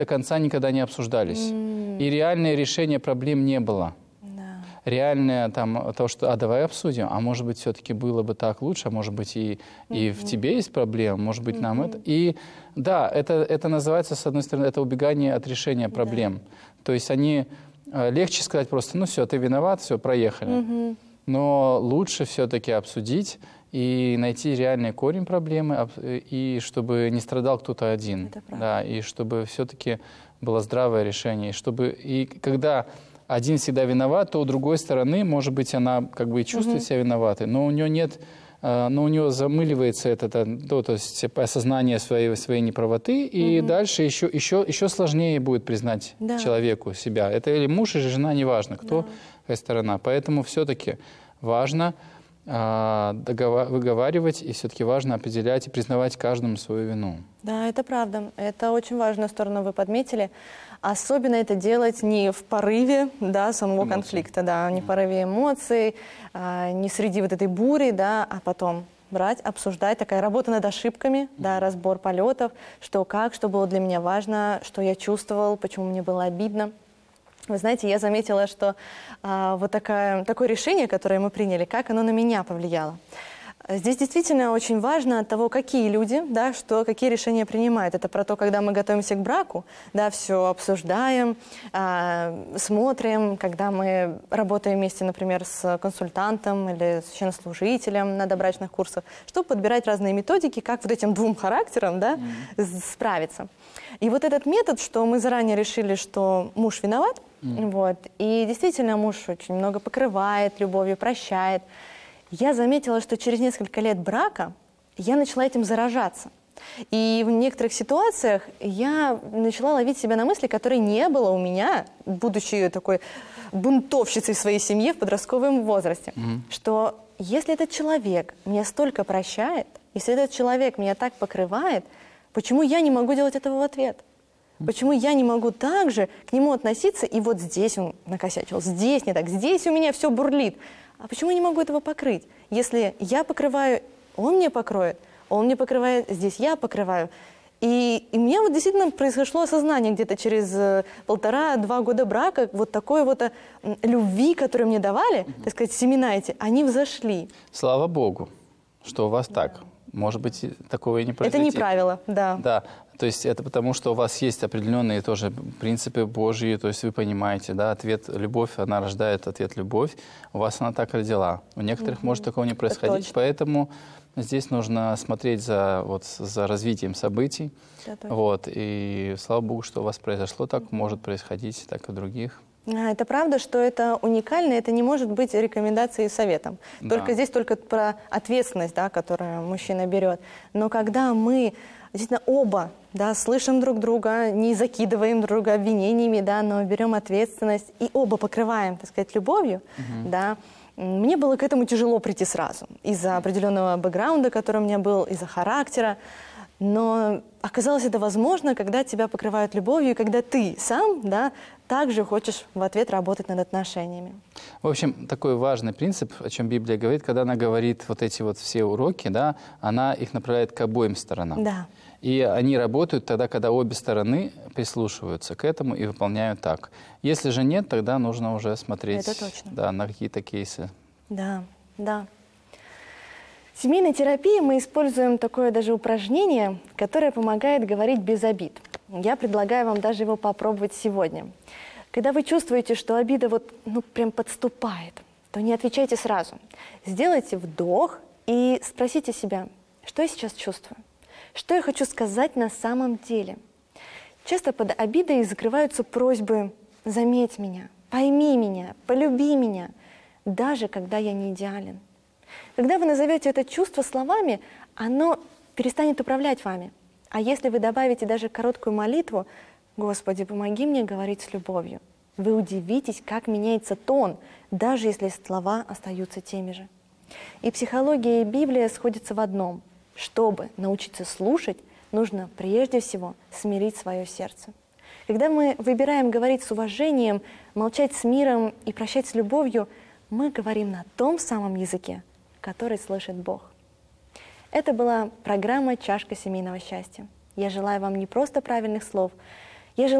до конца никогда не обсуждались. И реальное решение проблем не было. Реальное там то, что давай обсудим, а может быть все-таки было бы так лучше, а может быть и в тебе есть проблема, может быть нам это. И да, это называется, с одной стороны, это убегание от решения проблем. То есть они легче сказать просто, ну все, ты виноват, все, проехали. Но лучше все-таки обсудить и найти реальный корень проблемы, и чтобы не страдал кто-то один. Да, и чтобы все-таки было здравое решение. И когда один всегда виноват, то у другой стороны, может быть, она как бы и чувствует себя виноватой, но у нее нет, но у нее замыливается это, то есть осознание своей неправоты, и дальше еще сложнее будет признать человеку себя. Это или муж, или жена, неважно, какая сторона. Поэтому все-таки важно выговаривать, и все-таки важно определять и признавать каждому свою вину. Да, это правда. Это очень важную сторону вы подметили. Особенно это делать не в порыве самого конфликта, не в порыве эмоций, не среди вот этой бури, а потом брать, обсуждать. Такая работа над ошибками, разбор полетов, что было для меня важно, что я чувствовал, почему мне было обидно. Вы знаете, я заметила, что вот такое решение, которое мы приняли, как оно на меня повлияло. Здесь действительно очень важно от того, какие люди, какие решения принимают. Это про то, когда мы готовимся к браку, все обсуждаем, смотрим, когда мы работаем вместе, например, с консультантом или священнослужителем на добрачных курсах, чтобы подбирать разные методики, как вот этим двум характерам справиться. И вот этот метод, что мы заранее решили, что муж виноват, и действительно муж очень много покрывает любовью, прощает. Я заметила, что через несколько лет брака я начала этим заражаться. И в некоторых ситуациях я начала ловить себя на мысли, которой не было у меня, будучи такой бунтовщицей в своей семье в подростковом возрасте, что если этот человек меня столько прощает, если этот человек меня так покрывает, почему я не могу делать этого в ответ? Почему я не могу так же к нему относиться, и вот здесь он накосячил, здесь не так, здесь у меня все бурлит. А почему я не могу этого покрыть? Если я покрываю, он мне покроет, он мне покрывает, здесь я покрываю. И у меня вот действительно произошло осознание где-то через 1,5-2 года брака, вот такой вот любви, которую мне давали, так сказать, семена эти, они взошли. Слава Богу, что у вас так. Может быть, такого и не произойти. Это не правило, Да, то есть это потому, что у вас есть определенные тоже принципы Божьи, то есть вы понимаете, ответ любовь, она рождает ответ любовь, у вас она так родила. У некоторых может такого не происходить, поэтому здесь нужно смотреть за развитием событий. И слава Богу, что у вас произошло так, может происходить так и у других. Это правда, что это уникально, это не может быть рекомендацией и советом. Здесь только про ответственность, которую мужчина берет. Но когда мы действительно оба слышим друг друга, не закидываем друг друга обвинениями, но берем ответственность и оба покрываем, так сказать, любовью, мне было к этому тяжело прийти сразу. Из-за определенного бэкграунда, который у меня был, из-за характера. Но оказалось это возможно, когда тебя покрывают любовью, и когда ты сам, также хочешь в ответ работать над отношениями. В общем, такой важный принцип, о чем Библия говорит, когда она говорит вот эти все уроки, она их направляет к обоим сторонам. И они работают тогда, когда обе стороны прислушиваются к этому и выполняют так. Если же нет, тогда нужно уже смотреть на какие-то кейсы. Да. В семейной терапии мы используем такое даже упражнение, которое помогает говорить без обид. Я предлагаю вам даже его попробовать сегодня. Когда вы чувствуете, что обида прям подступает, то не отвечайте сразу. Сделайте вдох и спросите себя, что я сейчас чувствую, что я хочу сказать на самом деле. Часто под обидой закрываются просьбы «заметь меня», «пойми меня», «полюби меня», даже когда я не идеален. Когда вы назовете это чувство словами, оно перестанет управлять вами. А если вы добавите даже короткую молитву «Господи, помоги мне говорить с любовью», вы удивитесь, как меняется тон, даже если слова остаются теми же. И психология, и Библия сходятся в одном. Чтобы научиться слушать, нужно прежде всего смирить свое сердце. Когда мы выбираем говорить с уважением, молчать с миром и прощать с любовью, мы говорим на том самом языке, который слышит Бог. Это была программа «Чашка семейного счастья». Я желаю вам не просто правильных слов,